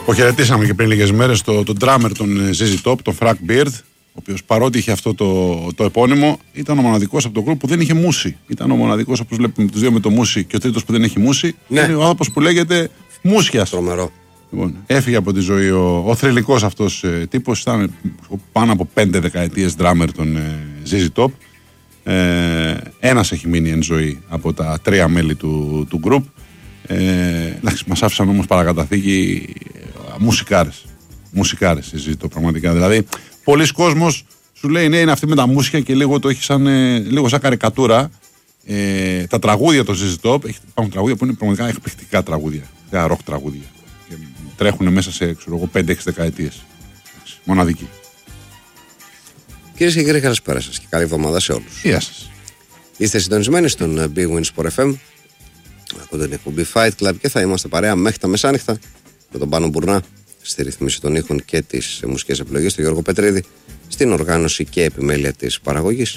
Αποχαιρετήσαμε και πριν λίγες μέρες τον drummer των ZZ Top, τον Frank Beard, ο οποίος παρότι είχε αυτό το επώνυμο, ήταν ο μοναδικός από το group που δεν είχε μούση. Ήταν ο μοναδικός, όπως βλέπουμε τους δύο με το μούση, και ο τρίτος που δεν έχει μούση. Ναι. Είναι ο άνθρωπος που λέγεται Μούσιας. Τρομερό. Λοιπόν, έφυγε από τη ζωή ο θρυλικός αυτός τύπος. Ήταν πάνω από 5 δεκαετίες drummer των ZZ Top. Ένας έχει μείνει εν ζωή από τα 3 μέλη του group. Μας άφησαν όμως παρακαταθήκη μουσικάρες ZZ Top πραγματικά. Δηλαδή, πολλοί κόσμος σου λέει ναι, είναι αυτή με τα μουσια και λίγο το έχει λίγο σαν καρικατούρα. Τα τραγούδια των ZZ Top, υπάρχουν τραγούδια που είναι πραγματικά εκπληκτικά τραγούδια, ροκ τραγούδια. Και τρέχουν μέσα σε 5-6 δεκαετίες. Μοναδική. Κυρίες και κύριοι, καλησπέρα σας και καλή εβδομάδα σε όλους. Γεια σας. Είστε συντονισμένοι στον Big Win Sport FM. Ακούτε την εκπομπή Fight Club και θα είμαστε παρέα μέχρι τα μεσάνυχτα με τον Πάνο Μπουρνά στη ρυθμίση των ήχων και τις μουσικές επιλογές, τον Γιώργο Πετρίδη στην οργάνωση και επιμέλεια της παραγωγής.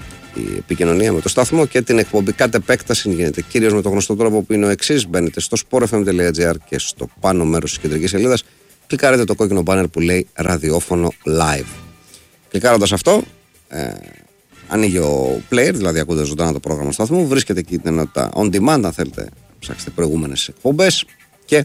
Η επικοινωνία με το σταθμό και την εκπομπή κατ' επέκταση γίνεται κυρίως με τον γνωστό τρόπο που είναι ο εξής. Μπαίνετε στο sportfm.gr και στο πάνω μέρος της κεντρικής σελίδας κλικάρετε το κόκκινο μπάνερ που λέει ραδιόφωνο live. Κλικάροντας αυτό, ανοίγει ο player, δηλαδή ακούτε ζωντανά το πρόγραμμα του σταθμού. Βρίσκεται εκεί την ενότητα on demand, αν θέλετε ψάξετε προηγούμενες εκπομπές. Και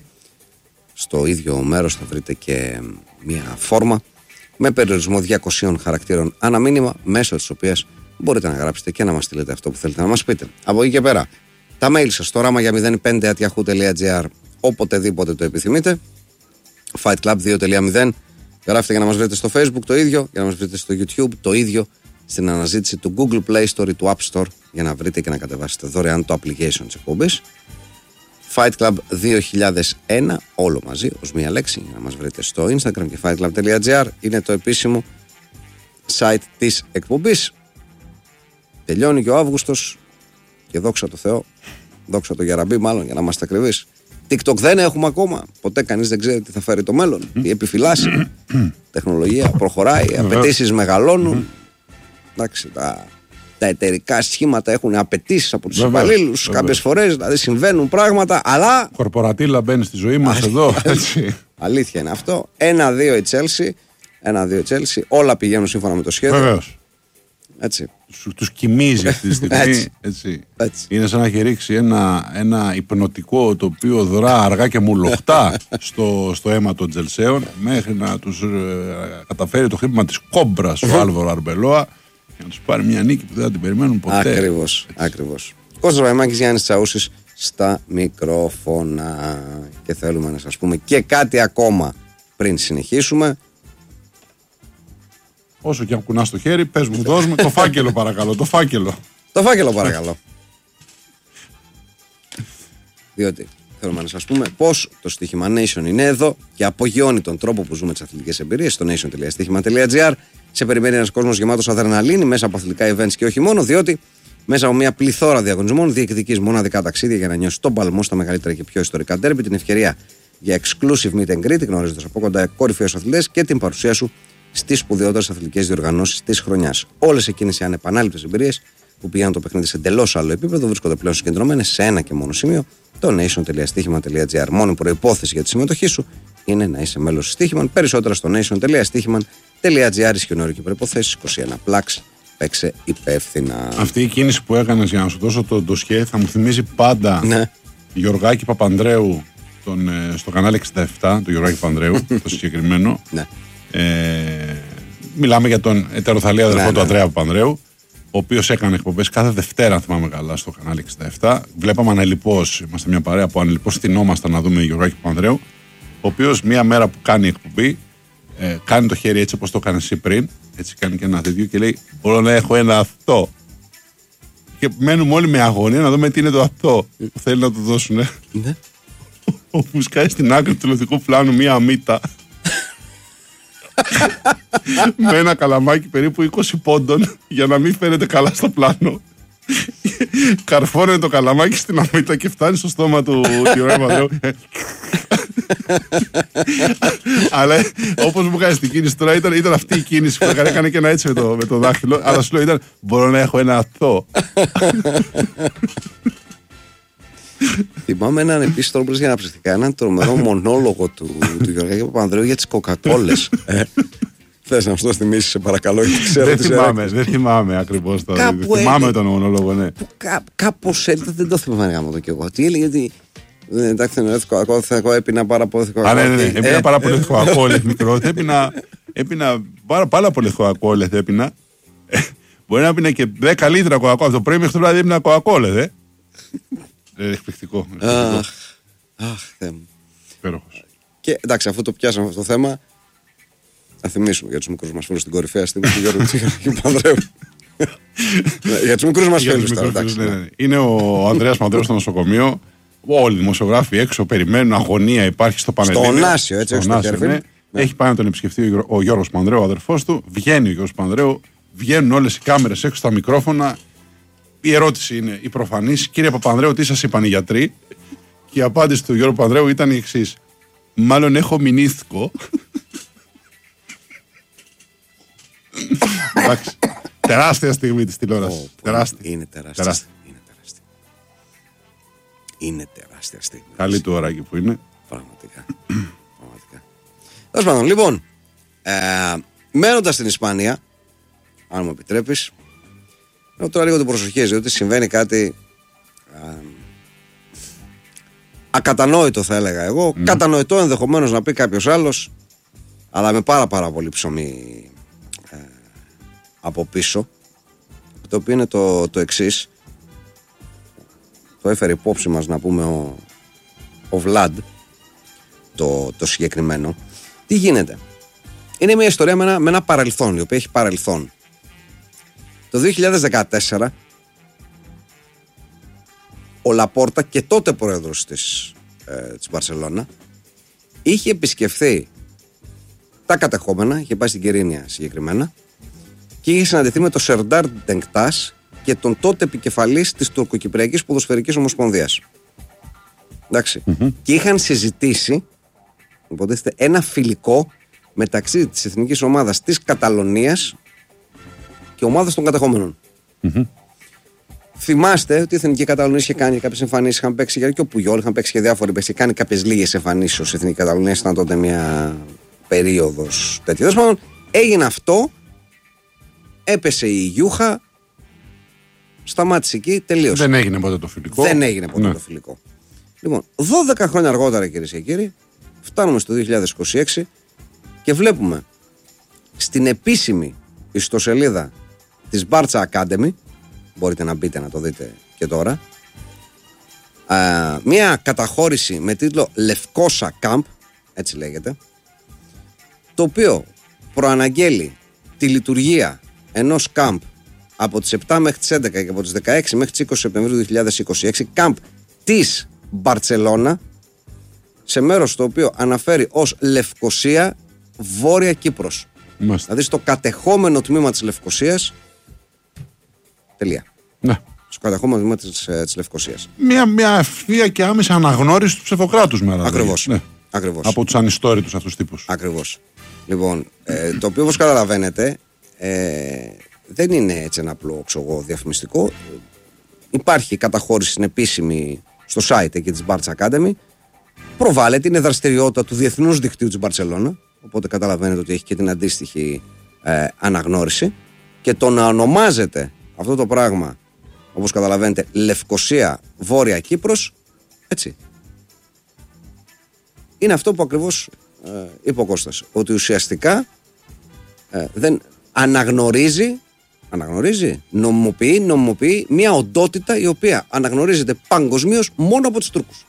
στο ίδιο μέρος θα βρείτε και μια φόρμα με περιορισμό 200 χαρακτήρων ανά μήνυμα, μέσω της οποίας μπορείτε να γράψετε και να μας στείλετε αυτό που θέλετε να μας πείτε. Από εκεί και πέρα, τα mail σας στο rama5@yahoo.gr οποτεδήποτε το επιθυμείτε. Fightclub 2.0. Γράφετε για να μας βρείτε στο Facebook το ίδιο, για να μας βρείτε στο YouTube το ίδιο, στην αναζήτηση του Google Play Store ή του App Store για να βρείτε και να κατεβάσετε δωρεάν το application της εκπομπής. Fight Club 2001, όλο μαζί, ως μία λέξη, για να μας βρείτε στο Instagram και fightclub.gr είναι το επίσημο site της εκπομπής. Τελειώνει και ο Αύγουστος και δόξα τω Θεώ, δόξα το Γεραμπή μάλλον για να είμαστε ακριβείς. TikTok δεν έχουμε ακόμα, ποτέ κανείς δεν ξέρει τι θα φέρει το μέλλον, τι επιφυλάσσει, τεχνολογία προχωράει, οι απαιτήσεις μεγαλώνουν. Εντάξει, τα εταιρικά σχήματα έχουν απαιτήσεις από τους υπαλλήλους κάποιες φορές, δηλαδή συμβαίνουν πράγματα, αλλά... Κορπορατήλα μπαίνει στη ζωή μας εδώ, έτσι. Αλήθεια είναι αυτό. 1-2 η Chelsea, όλα πηγαίνουν σύμφωνα με το σχέδιο. Βεβαίως. Έτσι. Τους κοιμίζει αυτή τη στιγμή. Έτσι. Είναι σαν να έχει ρίξει ένα υπνοτικό το οποίο δρά αργά και μουλοχτά στο αίμα των Τζελσέων μέχρι να τους καταφέρει το χτύπημα της κόμπρας ο Άλβαρο Αρμπελόα και να τους πάρει μια νίκη που δεν θα την περιμένουν ποτέ. Ακριβώς. Κώστας Βαϊμάκης, Γιάννης Τσαούσης στα μικρόφωνα. Και θέλουμε να σας πούμε και κάτι ακόμα πριν συνεχίσουμε. Όσο και αν κουνάς το χέρι, πες μου, δώσ' μου το φάκελο παρακαλώ, το φάκελο. Το φάκελο παρακαλώ. Διότι θέλουμε να σας πούμε πως το στοίχημα Nation είναι εδώ και απογειώνει τον τρόπο που ζούμε τις αθλητικές εμπειρίες στο nation.stοίχημα.gr. Σε περιμένει ένας κόσμος γεμάτος αδρεναλίνη μέσα από αθλητικά events και όχι μόνο, διότι μέσα από μια πληθώρα διαγωνισμών διεκδικείς μοναδικά ταξίδια για να νιώσεις τον παλμό στα μεγαλύτερα και πιο ιστορικά ντέρμπι, την ευκαιρία για exclusive meet and greet, γνωρίζοντας από κοντά κορυφαίους αθλητές και την παρουσία σου στις σπουδαιότερες αθλητικές διοργανώσεις της χρονιάς. Όλες εκείνες οι ανεπανάληπτες εμπειρίες που πηγαίνουν το παιχνίδι σε εντελώς άλλο επίπεδο βρίσκονται πλέον συγκεντρωμένες σε ένα και μόνο σημείο, το nation.stοίχημα.gr. Μόνη προϋπόθεση για τη συμμετοχή σου είναι να είσαι μέλος της Στοίχημαν. Περισσότερα στο nation.stοίχημα.gr. Ισχυονόρικοι προϋποθέσεις 21+. Παίξε υπεύθυνα. Αυτή η κίνηση που έκανες για να σου δώσω το ντοσιέ θα μου θυμίζει πάντα Γιωργάκη Παπανδρέου στο κανάλι 67, του Γιωργάκη Παπανδρέου, το συγκεκριμένο. Ναι. Μιλάμε για τον ετεροθαλή αδερφό του Ανδρέα Παπανδρέου, ο οποίος έκανε εκπομπές κάθε Δευτέρα, αν θυμάμαι καλά, στο κανάλι 67. Βλέπαμε ανελιπώς, είμαστε μια παρέα που ανελιπώς στηνόμασταν να δούμε Γιωργάκη Παπανδρέου, ο οποίος μια μέρα που κάνει εκπομπή, κάνει το χέρι έτσι όπως το έκανε εσύ πριν, έτσι κάνει και ένα τέτοιο και λέει: μπορώ να έχω ένα αυτό. Και μένουμε όλοι με αγωνία να δούμε τι είναι το αυτό που θέλει να του δώσουν. Όπου σκάει στην άκρη του τηλεοπτικού πλάνου μία μύτα με ένα καλαμάκι περίπου 20 πόντων για να μην φαίνεται καλά στο πλάνο. Καρφώνεται το καλαμάκι στην αμύτα και φτάνει στο στόμα του Παπανδρέου. Αλλά όπως μου έκανε την κίνηση τώρα, ήταν αυτή η κίνηση που έκανε και ένα έτσι με το δάχτυλο. Αλλά σου λέω, μπορώ να έχω ένα αυτό. Θυμάμαι έναν επίσης τώρα για να ψηφικά, έναν τρομερό μονόλογο του Γεωργάκη Παπανδρέου για τις κοκακόλες. Θες να σου το θυμίσεις, σε παρακαλώ? Δεν θυμάμαι ακριβώς το. Θυμάμαι τον μονόλογο, ναι. Κάπως έρθει, δεν το θυμάμαι γάμο το κι εγώ. Τι έλεγε, γιατί. Εντάξει, εγώ έπινα πάρα πολύ κοκακόλες. Ναι, έπινα πάρα πολύ κοκακόλες μικρό. Έπινα πάρα πολύ κοκακόλες. Μπορεί να πίνε και 10 λίτρα κοκακόλες. Το πρωί μέχρι το βράδυ έπινα κοκακόλες. Εκπληκτικό. Αχ, Θεέ μου. Υπέροχος. Και εντάξει, αφού το πιάσαμε αυτό το θέμα, θα θυμίσουμε για τους μικρούς μας φίλους στην κορυφαία στιγμή του Γιώργου Παπανδρέου. Για τους μικρούς μας φίλους τώρα, εντάξει. Είναι ο Ανδρέας Παπανδρέου στο νοσοκομείο. Όλοι οι δημοσιογράφοι έξω περιμένουν, αγωνία υπάρχει στο Πανελλήνιο. Στον Άσιο, έτσι, έξω στο Κέρφιν. Έχει πάει να τον επισκεφτεί ο Γιώργος Παπανδρέου, ο αδερφός του. Βγαίνει ο Γιώργος Παπανδρέου, βγαίνουν όλες οι κάμερες έξω στα μικρόφωνα. Η ερώτηση είναι η προφανής: κύριε Παπανδρέου, τι σας είπαν οι γιατροί? Και η απάντηση του Γιώργου Παπανδρέου ήταν η εξής: μάλλον έχω μηνύθκο. Εντάξει. Τεράστια στιγμή της τηλεόρασης. Είναι τεράστια. Είναι τεράστια στιγμή. Καλή του ώρα εκεί που είναι. Πραγματικά. Τέλος πάντων, λοιπόν, μένοντας στην Ισπανία, αν μου επιτρέπεις, έχω τώρα λίγο την προσοχή, διότι συμβαίνει κάτι ακατανόητο, θα έλεγα εγώ. Κατανοητό ενδεχομένως να πει κάποιος άλλος, αλλά με πάρα πολύ ψωμί από πίσω. Το οποίο είναι το εξής. Το έφερε υπόψη μας, να πούμε, ο Βλάντ, το συγκεκριμένο. Τι γίνεται? Είναι μια ιστορία με ένα παρελθόν, η οποία έχει παρελθόν. Το 2014 ο Λαπόρτα, και τότε πρόεδρος της Μπαρσελόνα, είχε επισκεφθεί τα κατεχόμενα, είχε πάει στην Κερίνια συγκεκριμένα, και είχε συναντηθεί με τον Σερντάρ Ντενκτάς και τον τότε επικεφαλής της Τουρκοκυπριακής Ποδοσφαιρικής Ομοσπονδίας. Εντάξει. Και είχαν συζητήσει, υποτίθεται, ένα φιλικό μεταξύ της εθνικής ομάδας της Καταλωνίας και ομάδας των κατεχόμενων. Θυμάστε ότι η εθνική Καταλωνία είχε κάνει κάποιες εμφανίσεις, είχαν παίξει, γιατί και ο Πουγιόλ είχαν παίξει και διάφοροι παίξει, κάνει κάποιες λίγες εμφανίσεις ως εθνική Καταλωνία. Ήταν τότε μια περίοδος τέτοια. Τέλος πάντων, έγινε αυτό, έπεσε η γιούχα, σταμάτησε εκεί, τελείωσε. Δεν έγινε ποτέ το φιλικό. Το φιλικό. Λοιπόν, 12 χρόνια αργότερα, κυρίες και κύριοι, φτάνουμε στο 2026 και βλέπουμε στην επίσημη ιστοσελίδα της Barça Academy, μπορείτε να μπείτε να το δείτε και τώρα, μια καταχώρηση με τίτλο Λευκόσα Camp, έτσι λέγεται, το οποίο προαναγγέλει τη λειτουργία ενός camp από τις 7 μέχρι τις 11 και από τις 16 μέχρι τις 20 Σεπτεμβρίου 2026, camp της Μπαρτσελώνα, σε μέρος το οποίο αναφέρει ως Λευκοσία, Βόρεια Κύπρος. Δηλαδή στο κατεχόμενο τμήμα της Λευκοσίας. Τελεία. Ναι. Στο κατεχόμενο τμήμα της Λευκοσίας. Μια ευθεία και άμεση αναγνώριση του ψευδοκράτους μέρα. Ακριβώς. Ναι. Ακριβώς. Από τους ανιστόρητους αυτούς τύπους. Ακριβώς. Λοιπόν, το οποίο, όπως καταλαβαίνετε, δεν είναι έτσι ένα απλό διαφημιστικό. Υπάρχει καταχώρηση στην επίσημη στο site εκεί της Barça Academy. Προβάλλεται, είναι δραστηριότητα του διεθνούς δικτύου της Μπαρσελόνα. Οπότε καταλαβαίνετε ότι έχει και την αντίστοιχη αναγνώριση. Και το να ονομάζεται αυτό το πράγμα, όπως καταλαβαίνετε, Λευκοσία, Βόρεια Κύπρος, έτσι, είναι αυτό που ακριβώς είπε ο Κώστας. Ότι ουσιαστικά δεν αναγνωρίζει, νομιμοποιεί μια οντότητα η οποία αναγνωρίζεται παγκοσμίως μόνο από τους Τούρκους.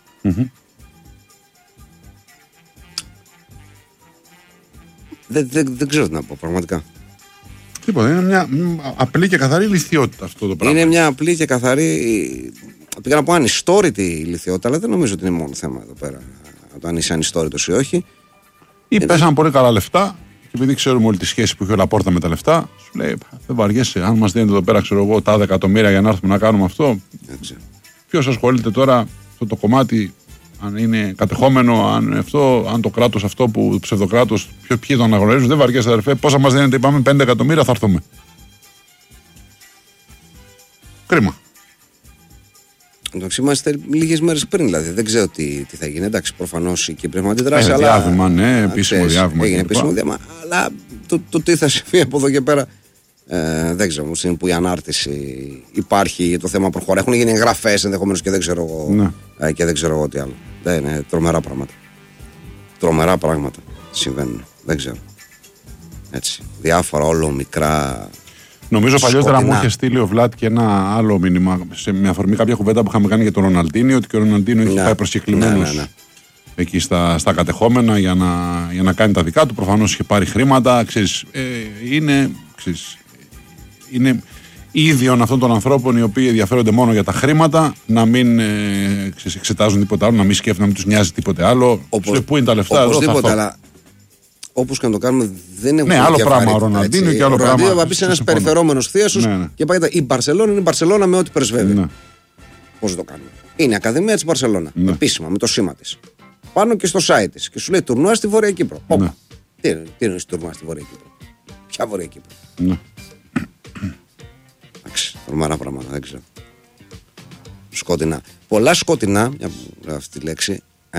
Δεν ξέρω τι να πω πραγματικά. Τίποτα, είναι μια απλή και καθαρή λιθιότητα αυτό το πράγμα. Είναι μια απλή και καθαρή, πήγα να πω ανιστόρητη λιθιότητα, αλλά δεν νομίζω ότι είναι μόνο θέμα εδώ πέρα το αν είσαι ανιστόρητος ή όχι. Ή πέσαν πολύ καλά λεφτά, και επειδή ξέρουμε όλη τη σχέση που έχει ο Λαπόρτα με τα λεφτά, σου λέει: δεν βαριέσαι, αν μας δίνετε εδώ πέρα, ξέρω εγώ, τα 10 εκατομμύρια για να έρθουμε να κάνουμε αυτό. Ποιος ασχολείται τώρα αυτό το κομμάτι, αν είναι κατεχόμενο, αν το κράτος αυτό που ψευδοκράτος, ποιοι το αναγνωρίζουν, δεν βαριέσαι, αδερφέ, πόσα μας δίνετε, είπαμε 5 εκατομμύρια, θα έρθουμε. Κρίμα. Εντάξει, είμαστε λίγες μέρες πριν, δηλαδή. Δεν ξέρω τι θα γίνει. Εντάξει, προφανώς η Κύπρος με αντιδράσει. Αλλά διάβημα, ναι, επίσημο διάβημα. Έγινε επίσημο διάβημα. Αλλά το τι θα συμβεί από εδώ και πέρα. Δεν ξέρω όμως είναι που η ανάρτηση υπάρχει, το θέμα προχωρά. Έχουν γίνει εγγραφές ενδεχομένως και δεν ξέρω εγώ, και δεν ξέρω εγώ τι άλλο. Είναι τρομερά πράγματα. Τρομερά πράγματα συμβαίνουν. Δεν ξέρω. Έτσι. Διάφορα όλο μικρά. Νομίζω παλιότερα μου είχε στείλει ο Βλάτ και ένα άλλο μήνυμα με αφορμή κάποια κουβέντα που είχαμε κάνει για τον Ροναλντίνιο, ότι και ο Ροναλντίνιο είχε πάει προσκεκλημένος εκεί στα κατεχόμενα για να κάνει τα δικά του. Προφανώς είχε πάρει χρήματα. Είναι ίδιον αυτών των ανθρώπων οι οποίοι ενδιαφέρονται μόνο για τα χρήματα, να μην εξετάζουν τίποτα άλλο, να μην σκέφτονται, να μην τους νοιάζει τίποτε άλλο. Πού είναι τα λεφτά, οπωσδήποτε, αλλά όπως και να το κάνουμε, δεν έχουμε άλλο πράγμα ο Ροναλντίνιο και άλλο πράγμα. Ο Ροναλντίνιο θα πει ένας περιφερόμενος θείασος και πάει η Μπαρσελόνα είναι η Μπαρσελόνα με ό,τι πρεσβεύει. Ναι. Πώς το κάνουμε. Είναι η Ακαδημία της Μπαρσελόνα. Ναι. Επίσημα, με το σήμα της. Πάνω και στο site της. Και σου λέει τουρνουά στη Βόρεια Κύπρο. Ναι. Τι είναι τουρνουά στη Βόρεια Κύπρο. Ποια Βόρεια Κύπρο. Ναι. Εντάξει, τρομερά πράγματα, δεν ξέρω. Σκοτεινά. Πολλά σκοτεινά, μια αυτή τη λέξη,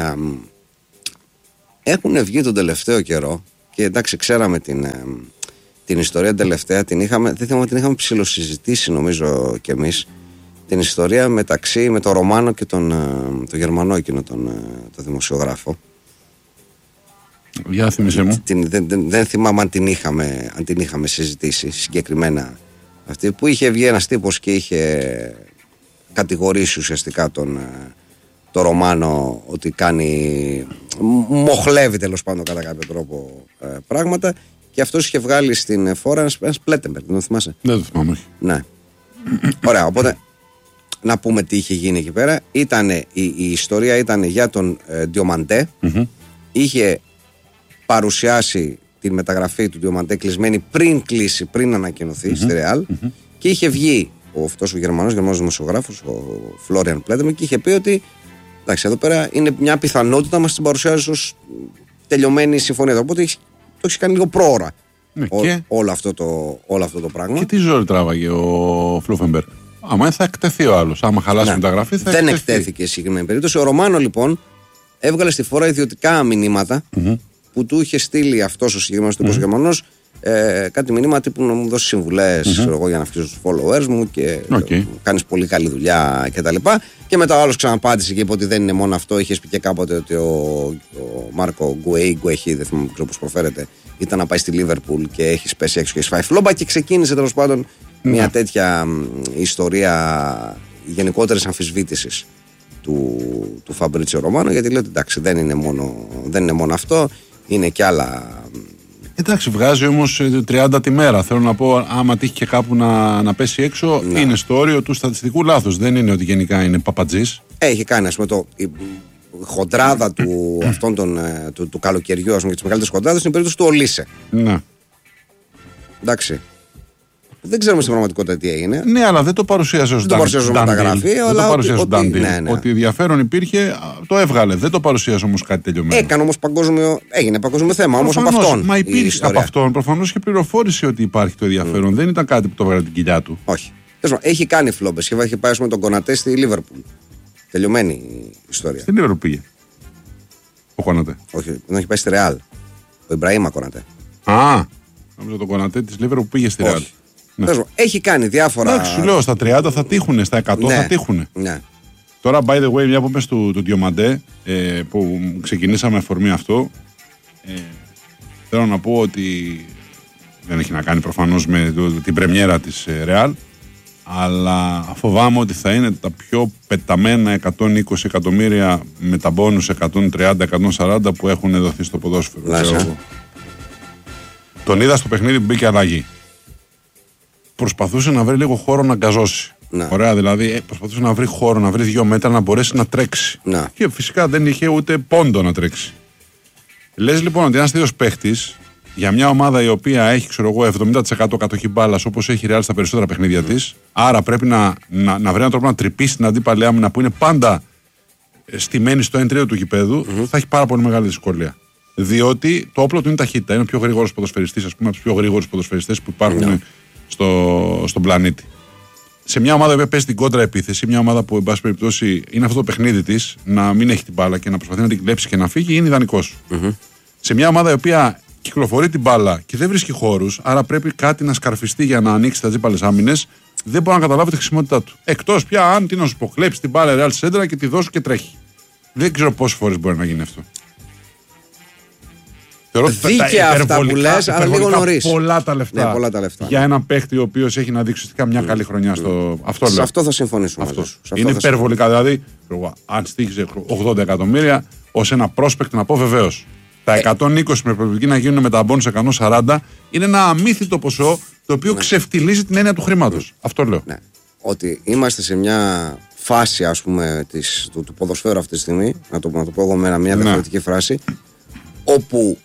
έχουν βγει τον τελευταίο καιρό και εντάξει, ξέραμε την ιστορία τελευταία, δεν θυμάμαι, την είχαμε ψιλοσυζητήσει νομίζω κι εμείς, την ιστορία μεταξύ με τον Ρωμάνο και τον Γερμανό εκείνο τον δημοσιογράφο. Για θύμισε μου. Δεν θυμάμαι αν την είχαμε συζητήσει συγκεκριμένα αυτή, που είχε βγει ένας τύπος και είχε κατηγορήσει ουσιαστικά τον Ρωμάνο ότι μοχλεύει τέλος πάντων κατά κάποιο τρόπο πράγματα, και αυτός είχε βγάλει στην φόρα ένα Σπλέτεμπεργκ, δεν το θυμάσαι? Δεν το θυμάμαι. Ναι. Ωραία, οπότε να πούμε τι είχε γίνει εκεί πέρα. Η ιστορία ήταν για τον Διομαντέ. Είχε παρουσιάσει τη μεταγραφή του Διομαντέ κλεισμένη πριν ανακοινωθεί στη Ρεάλ, και είχε βγει αυτός ο Γερμανός δημοσιογράφος, ο Φλόριαν Πλέτεμπεργκ, και είχε πει ότι εντάξει, εδώ πέρα είναι μια πιθανότητα να μας την παρουσιάζει ως τελειωμένη συμφωνία. Οπότε το έχει κάνει λίγο πρόωρα όλο αυτό το πράγμα. Και τι ζόρι τράβαγε ο Φλούφενμπεργκ. Άμα θα εκτεθεί ο άλλος, άμα χαλάσει μεταγραφή θα δεν εκτέθηκε σε συγκεκριμένη περίπτωση. Ο Ρωμάνο λοιπόν έβγαλε στη φορά ιδιωτικά μηνύματα που του είχε στείλει αυτός ο συγκεκριμένος τύπος Γερμανός, κάτι μηνύμα τύπου να μου δώσει συμβουλές για να αυξήσω τους followers μου και κάνεις πολύ καλή δουλειά κτλ. Και μετά ο άλλος ξαναπάτησε και είπε ότι δεν είναι μόνο αυτό. Είχε πει και κάποτε ότι ο Μάρκο Γκουέχι, δεν θυμάμαι πώς προφέρεται, ήταν να πάει στη Λίβερπουλ και έχει πέσει έξω και έχει φάει φλόμπα, και ξεκίνησε τέλος πάντων μια τέτοια ιστορία γενικότερης αμφισβήτησης του Φαμπρίτσιο Ρωμάνο, γιατί λέει ότι εντάξει, δεν είναι μόνο αυτό, είναι και άλλα. Εντάξει, βγάζει όμως 30 τη μέρα. Θέλω να πω, άμα τύχει και κάπου να πέσει έξω, είναι στο όριο του στατιστικού λάθος. Δεν είναι ότι γενικά είναι παπατζής. Έχει κάνει, ας πούμε, η χοντράδα του καλοκαιριού, ας πούμε, και τις μεγαλύτερες χοντράδες, είναι η περίπτωση του Ολίσε. Ναι. Εντάξει. Δεν ξέρουμε στην πραγματικότητα τι έγινε. Ναι, αλλά δεν το παρουσίασε ως μεταγραφή. Δεν το παρουσίασε ως Ντάντιλ. Ότι ενδιαφέρον υπήρχε, το έβγαλε. Δεν το παρουσίασε όμως κάτι τελειωμένο. Έκανε όμως έγινε παγκόσμιο θέμα όμως από αυτόν. Μα υπήρχε από αυτόν. Προφανώς και πληροφόρησε ότι υπάρχει το ενδιαφέρον. Δεν ήταν κάτι που το έβγαλε την κοιλιά του. Όχι. Έχει κάνει φλόμπες. Έχει πάει με τον Κονατέ στη Λίβερπουλ. Τελειωμένη η ιστορία. Στη Λίβερπουλ πήγε. Ο Κονατέ. Όχι, δεν έχει πάει στη Ρεάλ. Ο Ιμπραήμα Κονατέ. Νομίζω τον Κονατέ τη Λίβερπουλ πήγε στη Ρεάλ. Ναι. Έχει κάνει διάφορα. Εντάξει, σου λέω, στα 30 θα τύχουνε, στα 100 θα τύχουνε. Ναι. Τώρα, by the way, μια που είπες του Διομαντέ, που ξεκινήσαμε αφορμή αυτό, θέλω να πω ότι δεν έχει να κάνει προφανώς με την πρεμιέρα της Real, αλλά φοβάμαι ότι θα είναι τα πιο πεταμένα 120 εκατομμύρια με τα μπόνους 130-140 που έχουν δοθεί στο ποδόσφαιρο. Τον είδα στο παιχνίδι που μπήκε αλλαγή. Προσπαθούσε να βρει λίγο χώρο να γκαζώσει. Ναι. Ωραία, δηλαδή προσπαθούσε να βρει χώρο, να βρει 2 μέτρα να μπορέσει να τρέξει. Ναι. Και φυσικά δεν είχε ούτε πόντο να τρέξει. Λες λοιπόν ότι ένας τέτοιος παίχτης για μια ομάδα η οποία έχει, ξέρω εγώ, 70% κατοχή μπάλας όπως έχει η Real στα περισσότερα παιχνίδια της, άρα πρέπει να βρει έναν τρόπο να τρυπήσει την αντίπαλη άμυνα που είναι πάντα στημένη στο 1-3 του γηπέδου, θα έχει πάρα πολύ μεγάλη δυσκολία. Διότι το όπλο του είναι ταχύτητα. Είναι ο πιο γρήγορος ποδοσφαιριστής, ας πούμε, από τους πιο γρήγορους ποδοσφαιριστές που υπάρχουν στον πλανήτη. σε μια ομάδα που παίζει την κόντρα επίθεση, μια ομάδα που, εν πάση περιπτώσει, είναι αυτό το παιχνίδι της, να μην έχει την μπάλα και να προσπαθεί να την κλέψει και να φύγει, είναι ιδανικός. Σε μια ομάδα η οποία κυκλοφορεί την μπάλα και δεν βρίσκει χώρους, άρα πρέπει κάτι να σκαρφιστεί για να ανοίξει τα αντίπαλες άμυνες, δεν μπορεί να καταλάβει τη χρησιμότητά του. Εκτός πια αν τι να σου πω, κλέψει την μπάλα Real Σέντρα και τη δώσω και τρέχει. Δεν ξέρω πόσες φορές μπορεί να γίνει αυτό. Δίκαια αυτά που λες, αλλά λίγο νωρίς. Πολλά τα λεφτά. Ναι, πολλά τα λεφτά. Για έναν παίχτη ο οποίος έχει να δείξει μια καλή χρονιά στο. Αυτό σε αυτό θα συμφωνήσουμε. Είναι υπερβολικά. Δηλαδή, αν στήχιζε 80 εκατομμύρια, ως ένα prospect να πω βεβαίως. Τα 120 με προοπτική να γίνουν με τα μπόνους 140 είναι ένα αμύθιτο ποσό το οποίο ξεφτιλίζει την έννοια του χρήματος. Αυτό λέω. Ναι. Ότι είμαστε σε μια φάση, ας πούμε, του ποδοσφαίρου αυτή τη στιγμή, να το πω εγώ με μια διαφορετική φράση, όπου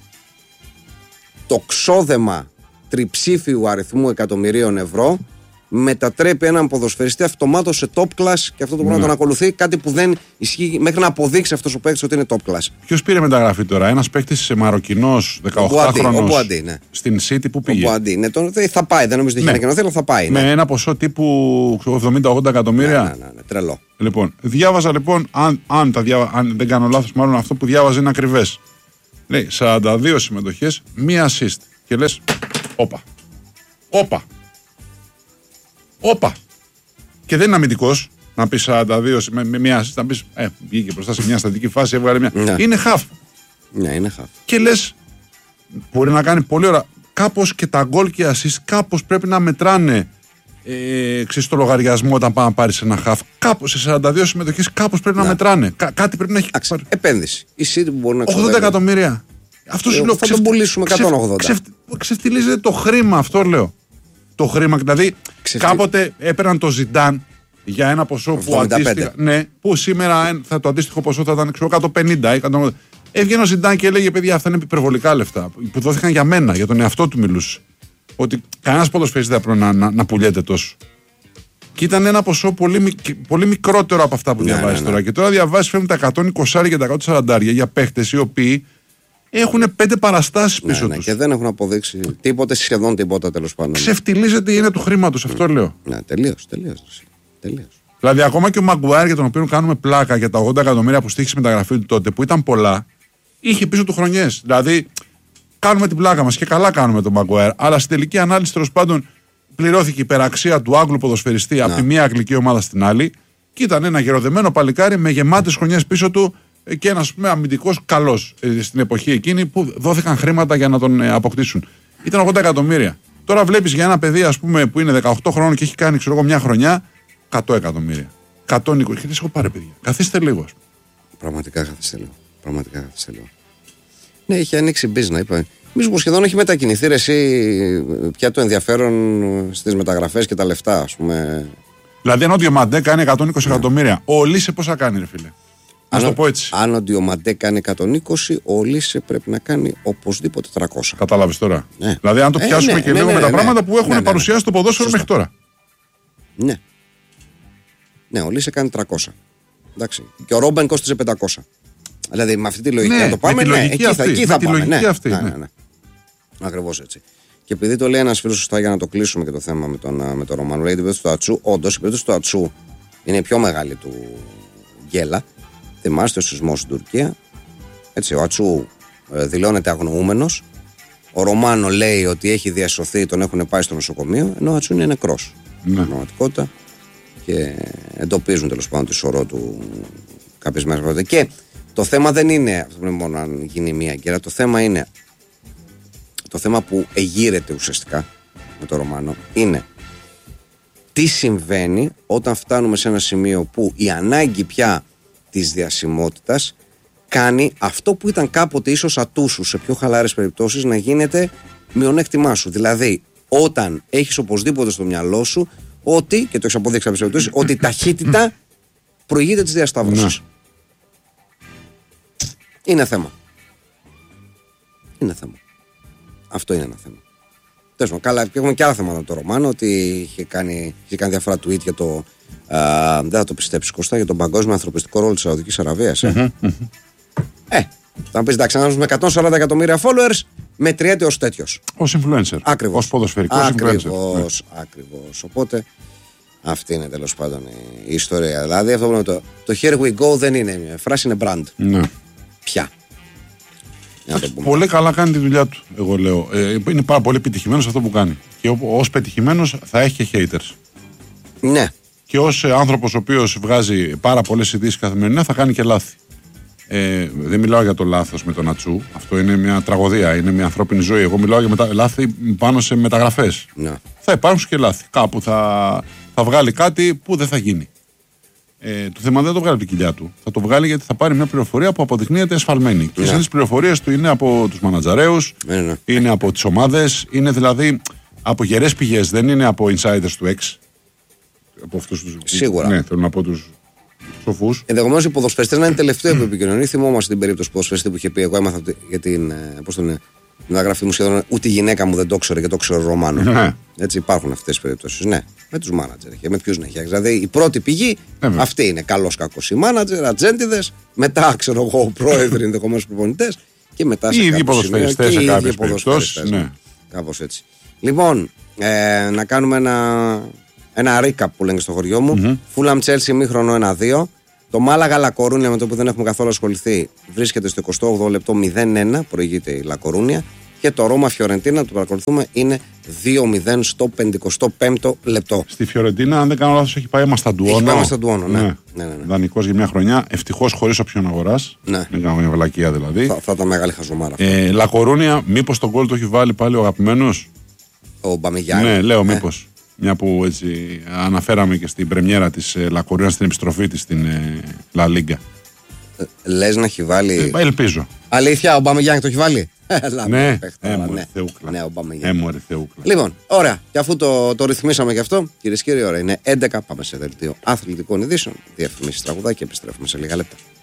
το ξόδεμα τριψήφιου αριθμού εκατομμυρίων ευρώ μετατρέπει έναν ποδοσφαιριστή αυτομάτως σε top class και αυτό το πράγμα τον ακολουθεί, κάτι που δεν ισχύει μέχρι να αποδείξει αυτός ο παίκτης ότι είναι top class. Ποιος πήρε μεταγραφή τώρα, ένας παίκτης Μαροκινός 18χρονος ναι. Στην City που πήγε. Ο Μπουαντί, ναι, θα πάει, δεν νομίζω ότι έχει ανακοινωθεί, αλλά θα πάει. Με ένα ποσό τύπου 70-80 εκατομμύρια. Ναι, τρελό. Λοιπόν, διάβαζα λοιπόν, αν δεν κάνω λάθος, μάλλον αυτό που διάβαζα είναι ακριβές. Λέει 42 συμμετοχές, μία assist. Και λες, όπα. Και δεν είναι αμυντικός να πει 42 με μία assist, να πει βγήκε μπροστά σε μια στατική φάση, έβγαλε μια. Ναι. Είναι half. Ναι, είναι half. Και λες, μπορεί να κάνει πολύ ώρα. Κάπως και τα γκολ και assist, κάπως πρέπει να μετράνε στο λογαριασμό όταν πάει να πάρει ένα half. Κάπως σε 42 συμμετοχές, κάπως πρέπει να μετράνε. Κάτι πρέπει να έχει. Επένδυση. Η City που μπορεί να 80 εκατομμύρια. Αυτό σου λέω. Θα τον πουλήσουμε 180. Ξεφτιλίζεται το χρήμα, αυτό λέω. Το χρήμα, δηλαδή κάποτε έπαιρναν το Ζιντάν για ένα ποσό που αντίστοιχα. Ναι, που σήμερα το αντίστοιχο ποσό θα ήταν 150 ή 180. Έβγαινε ο Ζιντάν και έλεγε: παιδιά, αυτά είναι υπερβολικά λεφτά. Που δόθηκαν για μένα, για τον εαυτό του μιλούσε. Ότι κανένα ποδοσφαιριστής δεν πρέπει να πουλιέται τόσο. Και ήταν ένα ποσό πολύ μικρότερο από αυτά που διαβάζει τώρα. Και τώρα διαβάζει φέρνουν τα 120 και τα 140 για παίχτες οι οποίοι έχουν 5 παραστάσεις πίσω τους. Και δεν έχουν αποδείξει τίποτε, σχεδόν τίποτα τέλος πάντων. Ξεφτιλίζεται η έννοια του χρήματος, αυτό λέω. Ναι, τελείως. Δηλαδή, ακόμα και ο Μαγκουάιρ, για τον οποίο κάνουμε πλάκα για τα 80 εκατομμύρια που στήχησε μεταγραφή του τότε, που ήταν πολλά, είχε πίσω του χρονιές. Δηλαδή, κάνουμε την πλάκα μας και καλά κάνουμε τον Μαγκουάιρ, αλλά στην τελική ανάλυση τέλος πάντων πληρώθηκε η υπεραξία του Άγγλου ποδοσφαιριστή από τη μία αγγλική ομάδα στην άλλη και ήταν ένα γεροδεμένο παλικάρι με γεμάτες χρονιές πίσω του και ένας αμυντικός καλός στην εποχή εκείνη που δόθηκαν χρήματα για να τον αποκτήσουν. Ήταν 80 εκατομμύρια. Τώρα βλέπεις για ένα παιδί, ας πούμε, που είναι 18 χρόνων και έχει κάνει, ξέρω εγώ, μια χρονιά 100 εκατομμύρια. 120. Και τι έχω πάρει, παιδιά. Καθίστε λίγο. Πραγματικά καθίστε λίγο. Ναι, είχε ανοίξει business, είπα. Μήπως που σχεδόν έχει μετακινηθεί εσύ πια το ενδιαφέρον στις μεταγραφές και τα λεφτά, ας πούμε. Δηλαδή, αν ο Διομαντέ κάνει 120 εκατομμύρια, ο Λίσε πόσα κάνει, ρε φίλε. Να το πω έτσι. Αν ο Διομαντέ κάνει 120, ο Λίσε πρέπει να κάνει οπωσδήποτε 300. Κατάλαβες τώρα. Ναι. Δηλαδή, αν το πιάσουμε και λίγο με τα πράγματα που έχουν παρουσιάσει το ποδόσφαιρο μέχρι τώρα. Ναι. Ναι, ο Λίσε κάνει 300. Εντάξει. Και ο Ρόμπεν κόστιζε 500. Δηλαδή, με αυτή τη λογική να το πάμε, εκεί θα πάμε. Ναι. Ακριβώς έτσι. Και επειδή το λέει ένας φίλος, σωστά, για να το κλείσουμε και το θέμα με τον Ρωμάνο, λέει την περίπτωση του Ατσού. Όντως, η περίπτωση του Ατσού είναι η πιο μεγάλη του γκέλα. Θυμάστε ο σεισμός στην Τουρκία. Έτσι, ο Ατσού δηλώνεται αγνοούμενος. Ο Ρωμάνο λέει ότι έχει διασωθεί, τον έχουν πάει στο νοσοκομείο, ενώ ο Ατσού είναι νεκρός. Στην πραγματικότητα. Και εντοπίζουν τέλος πάντων τη σωρό του κάποιες μέρες πρώτα. Και το θέμα δεν είναι μόνο αν γίνει μία γκέλα. Το θέμα είναι. Το θέμα που εγείρεται ουσιαστικά με το Ρωμάνο είναι τι συμβαίνει όταν φτάνουμε σε ένα σημείο που η ανάγκη πια της διασημότητας κάνει αυτό που ήταν κάποτε ίσως ατούσου σε πιο χαλάρες περιπτώσεις να γίνεται μειονέκτημά σου. Δηλαδή, όταν έχεις οπωσδήποτε στο μυαλό σου ότι, και το έχεις αποδείξει κάποιες περιπτώσεις, ότι η ταχύτητα προηγείται της διασταύρωσης. Είναι θέμα. Αυτό είναι ένα θέμα. Τέλος, καλά, και έχουμε και άλλα θέματα με το Ρωμάνο, ότι είχε κάνει διάφορα tweet για το. Δεν θα το πιστέψει, Κώστα, για τον παγκόσμιο ανθρωπιστικό ρόλο της Σαουδικής Αραβίας. Θα πει εντάξει, να με 140 εκατομμύρια followers, μετριέται ως τέτοιος. Ως influencer. Ακριβώς. Ως ποδοσφαιρικός influencer. Ακριβώς. Οπότε Αυτή είναι τέλος πάντων η ιστορία. Δηλαδή αυτό που το here we go δεν είναι μια φράση, είναι brand. Ναι. Πια. Πολύ καλά κάνει τη δουλειά του, εγώ λέω. Είναι πάρα πολύ επιτυχημένος αυτό που κάνει. Και ως πετυχημένος θα έχει και haters. Ναι. Και ως άνθρωπος ο οποίος βγάζει πάρα πολλές ειδήσεις καθημερινά θα κάνει και λάθη. Δεν μιλάω για το λάθος με τον Ατσού. Αυτό είναι μια τραγωδία, είναι μια ανθρώπινη ζωή. Εγώ μιλάω για λάθη πάνω σε μεταγραφές. Ναι. Θα υπάρξουν και λάθη. Κάπου θα βγάλει κάτι που δεν θα γίνει. Το θέμα δεν το βγάλει από την κοιλιά του. Θα το βγάλει γιατί θα πάρει μια πληροφορία που αποδεικνύεται εσφαλμένη. Και τις πληροφορίες του είναι από τους μανατζαρέους, είναι από τις ομάδες, είναι δηλαδή από γερές πηγές, δεν είναι από insiders του X. Από αυτούς τους. Σίγουρα. Ναι, θέλω να πω τους σοφούς. Ενδεχομένως οι ποδοσφαιριστές να είναι τελευταίο που επικοινωνεί. Θυμόμαστε την περίπτωση του ποδοσφαιριστή που είχε πει: εγώ έμαθα για την μεταγραφή μου σχεδόν ούτε η γυναίκα μου δεν το ήξερε και το ήξερε ο Ρωμάνο. Ναι. Έτσι υπάρχουν αυτές τις περιπτώσεις. Ναι, με τους μάνατζερ και με ποιους να έχει. Δηλαδή η πρώτη πηγή αυτή είναι. Καλός κακός οι μάνατζερ, ατζέντιδες. Μετά ξέρω εγώ πρόεδροι, ενδεχομένως προπονητές. Και μετά σε ήδη ποδοσφαιριστές σε κάποιες περιπτώσεις. Ναι. Κάπως έτσι. Λοιπόν, να κάνουμε ένα recap που λένε στο χωριό μου. Φούλαμ Τσέλσι μήχρονο 1-2. Το Μάλαγα Λακορούνια, με το που δεν έχουμε καθόλου ασχοληθεί, βρίσκεται στο 28 λεπτό 0-1, προηγείται η Λακορούνια. Και το Ρώμα Φιωρεντίνα, το παρακολουθούμε, είναι 2-0 στο 55ο λεπτό. Στη Φιωρεντίνα, αν δεν κάνω λάθος, έχει πάει Μασταντουόνο. Έχει πάει Μασταντουόνο, ναι. Δανεικός για μια χρονιά. Ευτυχώς χωρίς όποιον αγοράς. Ναι. Δεν κάνω μια βλακεία δηλαδή. Θα ήταν μεγάλη χαζομάρα. Λακορούνια, μήπως τον γκολ το έχει βάλει πάλι ο αγαπημένος. Ο Μπαμιγιάννη. Ναι, λέω μήπως. Μια που έτσι αναφέραμε και στην πρεμιέρα της Λακορούνια στην επιστροφή της στην Λα Λίγκα. Λες να έχει βάλει. Ελπίζω. Αλήθεια, ο Μπαμιγιάννη το έχει βάλει. Ναι, έμορφη θεούκλα. Λοιπόν, ωραία. Και αφού το ρυθμίσαμε και αυτό, κυρίες και κύριοι, ώρα είναι 11. Πάμε σε δελτίο αθλητικών ειδήσεων. Διαφημίσεις, τραγουδάκι και επιστρέφουμε σε λίγα λεπτά.